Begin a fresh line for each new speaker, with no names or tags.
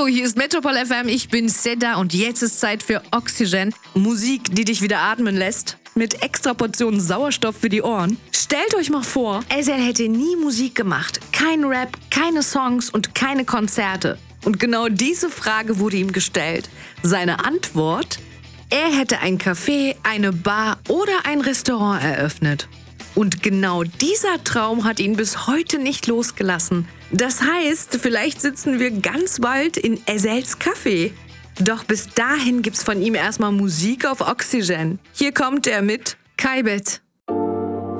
Hallo, hier ist Metropol FM, ich bin Seda und jetzt ist Zeit für Oxygen. Musik, die dich wieder atmen lässt. Mit extra Portionen Sauerstoff für die Ohren. Stellt euch mal vor, Ezel hätte nie Musik gemacht. Kein Rap, keine Songs und keine Konzerte. Und genau diese Frage wurde ihm gestellt. Seine Antwort? Er hätte ein Café, eine Bar oder ein Restaurant eröffnet. Und genau dieser Traum hat ihn bis heute nicht losgelassen. Das heißt, vielleicht sitzen wir ganz bald in Ezels Café. Doch bis dahin gibt's von ihm erstmal Musik auf Oxygen. Hier kommt er mit Kaybet.